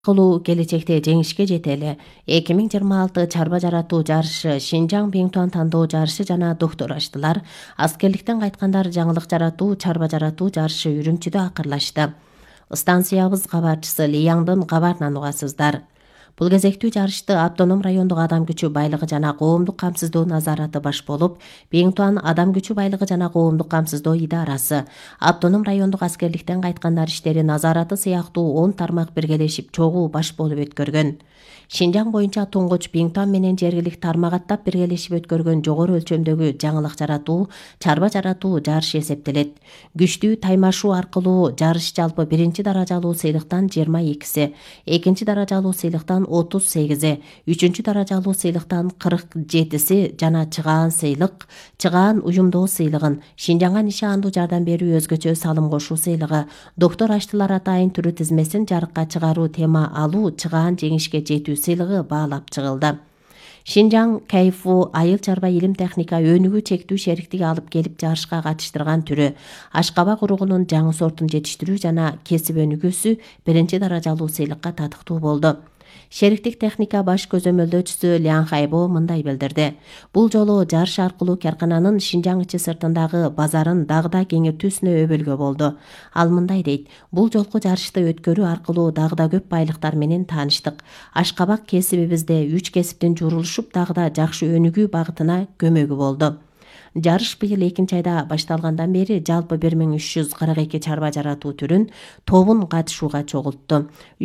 Кылуу келечекте жеңишке жетели. 2026 чарба жаратуу жарышы, Шинжаң Биңтуан тандоо жарышы жана доктор аштылар. Аскерликтен кайткандар жаңылык жаратуу, чарба жаратуу жарышы Үрүмчүдө акырлашты. Станциябыз кабарчысы Лияндан кабарынан угасыздар. Бул кезектүү жарышты автоном райондук адам күчү байлыгы жана коомдук камсыздоо назараты баш болуп, Биңтуан адам күчү байлыгы жана коомдук камсыздоо идарасы, автоном райондук аскерликтен кайткандар иштери назараты сыяктуу 10 тармак биргелешип чогуу баш болуп өткөргөн. Шинжаң боюнча туңгуч Биңтуан менен жергилик тармак аттап биргелешип өткөргөн жогору өлчөмдөгү жаңылык жаратуу, чарба жаратуу жарышы эсептелет. Күчтүү таймашуу аркылуу жарыш жалпы 1-даражалуу сыйлыктан 22си, 2-даражалуу сыйлыктан 38и, 3-даражалуу сыйлыктан 47си жана чыгаан сыйлык, чыгаан уюмдоо сыйлыгын, Шинжаңга нишандуу жардам берүү өзгөчө салым кошуу сыйлыгы, доктор аштылар атайын түрү тизмесин жарыкка чыгаруу тема алуу, чыгаан жеңишке жетүү сыйлыгы баалап чыгылды. Шинжаң Кайфу айыл чарба илим техника өнүгүү чектүү шериктиги алып келип жарышка катыштырган түрү, Ашкабак уругунун жаңы сортун жетиштирүү жана кесип өнүгүүсү 1-даражалуу сыйлыкка татыктуу болду. Шериктик техника баш көзөмөлдөөчүсү Лян Хайбо мындай билдирди. Бул жолу жарыш аркылуу каркананын Шинжаң ичи сыртындагы базарын дагы да кеңейтүүсүнө өбөлгө болду. Ал мындай дейт: бул жолку жарышты өткөрүү аркылуу дагы да көп байлыктар менен тааныштык. Ашкабак кесибибизде 3 кесиптин журулушуп дагы да жакшы өнүгүү багытына көмөгү болду. Жарыш быйыл 2-айда башталгандан бери жалпы 1342 чарба жаратуу түрүн тобун катышууга чогултту.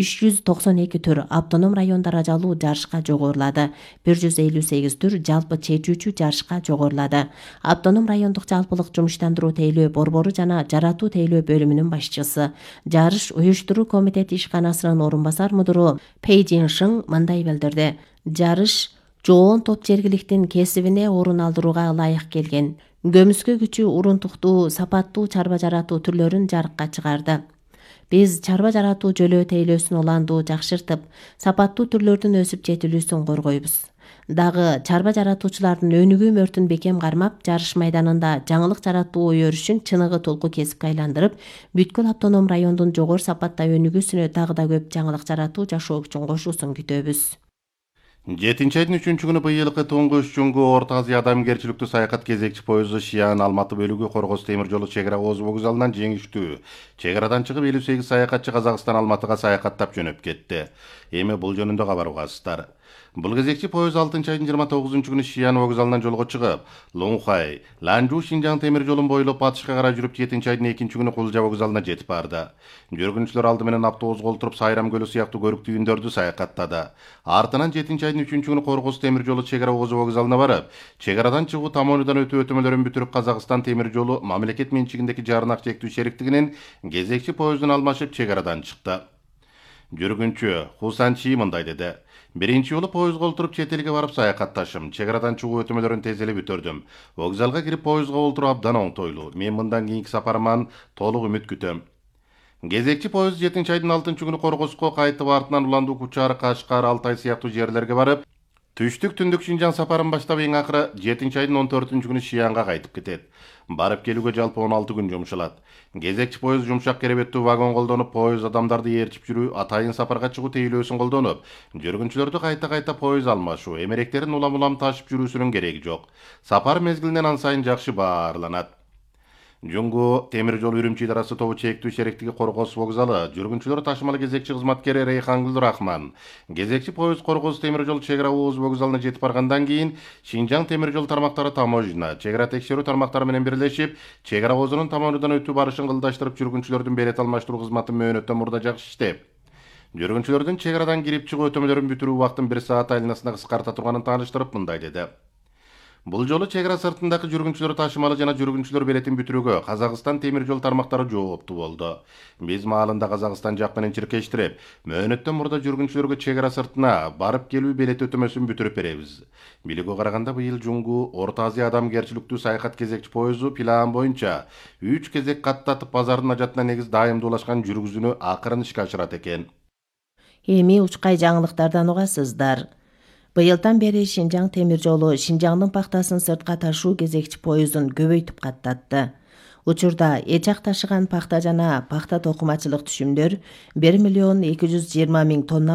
392 түр автоном район даражалуу жарышка жогорулады. 158 түр жалпы чечүүчү жарышка жогорулады. Автоном райондук жалпылык жумуштандыруу тейлөө борбору жана жаратуу тейлөө бөлүмүнүн башчысы, жарыш уюштуруу комитети ишканасынын орун басар мудуру Пэй Жин Шың мындай билдирди. Жарыш жоон топ жергиликтин кесибине орун алдырууга ылайык келген. Көмүскө күчү урунтуктуу, сапаттуу чарба жаратуу түрлөрүн жарыкка чыгарды. Биз чарба жаратуу жөлөө тейлөөсүн уландуу жакшыртып, сапаттуу түрлөрдүн өсүп жетилүүсүн коргойбуз. Дагы чарба жаратуучулардын өнүгүү мөртүн бекем кармап, жарыш майданында жаңылык жаратуу ой өрүшүн чыныгы толку кесипке айландырып, бүткүл автоном райондун жогору сапатта өнүгүүсүнө дагы да көп жаңылык жаратуу жашоо үчүн кошуусун күтөбүз. 7-айдын 3-күнү быйылкы туңгуч Жуңгу Орто Азия адамгерчиликтүү саякат кезекчи поезду Шиан Алматы бөлүгү Коргоз темир жолу чек ара Оз вокзалынан жеңиштүү. Чек арадан чыгып 58 саякатчы Казакстан Алматыга саякаттап жөнөп кетти. Эми бул жөнүндө кабар угасыздар. Бул кезекчи поезд 6-айдын 29-күнү Шиан вокзалынан жолго чыгып, Лунхай, Ланжу Шинжаң темир жолун бойлоп батышка карай жүрүп 7-айдын 2-күнү Кулжа вокзалына жетип барды. Жүргүнчүлөр алды менен автобуска олтуруп Сайрам көлү сыяктуу көрүктүү үндөрдү саякаттады. Артынан 7-айдын 3-күнү Коргоз темир жолу чек ара Оз вокзалына барып, чек арадан чыгуу тамонудан өтүү өтөмөлөрүн бүтүрүп Казакстан темир жолу мамлекет менчигиндеки Жарнак чектүү шериктигинин кезекчи поездун алмашып чек арадан чыкты. Жүргүнчү Хусан Чи мындай деди. Биринчи жолу поездга олтуруп чет элге барып саякатташым. Чек арадан чыгуу өтөмөлөрүн тез эле бүтөрдүм. Вокзалга кирип поездга олтуруп абдан оңтойлуу. Мен мындан кийинки сапарыман толук үмүт күтөм. Кезекчи поезд 7-айдын 6-күнү Коргозго кайтып, артынан Уландуу, Кучар, Кашкар, Алтай сыяктуу жерлерге барып, түштүк-түндүк Шинжаң сапарын баштап, эң акыры 7-айдын 14-күнү Шиянга кайтып кетет. Барып келүүгө жалпы 16 күн жумшалат. Кезекчи поезд жумшак керебеттүү вагон колдонуп, поезд адамдарды ээрчип жүрүү, атайын сапарга чыгуу тейлөөсүн колдонуп, жүргүнчүлөрдү кайта поезд алмашуу, эмеректерин улам ташып жүрүүсүнүн кереги жок. Сапар мезгилинен ан сайын жакшы баарланат. Жуңгу темир жол Үрүмчи идарасы тобу чектүү шериктиги Коргоз вокзалы жүргүнчүлөр ташымалы кезекчи кызматкери Рейхангүл Рахман. Кезекчи поезд Коргоз темир жол чек ара Оз вокзалына жетип баргандан кийин Шинжаң темир жол тармактары таможня, чек ара текшерүү тармактары менен бирлешип, чек ара Озунун тамонудан өтүү барышын кылдаштырып, жүргүнчүлөрдүн билет алмаштыруу кызматын мөөнөттөн мурда жакшы иштеп, жүргүнчүлөрдүн чек арадан кирип чыгуу өтөмөлөрүн бүтүрүү убактын 1 саат айланасына кыскарта турганын тааныштырып мындай деди. Бул жолу чек ара сыртындагы жүргүнчүлөр ташымалы жана жүргүнчүлөр билетин бүтүрүүгө Казакстан темир жол тармактары жооптуу болду. Биз маалында Казакстан жак менен чиркештирип, мөөнөттөн мурда жүргүнчүлөргө чек ара сыртына барып келүү билет өтөмөсүн бүтүрүп беребиз. Билүүгө караганда быйыл Жуңгу Орто Азия адамгерчиликтүү саякат кезекчи поезду план боюнча 3 кезек каттатып базардын ажатына негиз дайымдуулашкан жүргүзүүнү акырын ишке ашырат экен. Эми учкай жаңылыктардан угасыздар. Быйылдан бери Шинжаң темир жолу Шинжаңдын пактасын сыртка ташуу кезекчи поездун көбөйтүп каттатты. Учурда эчак ташыган пахта жана пахта токумачылык түшүмдөр 1 миллион 220 миң тонна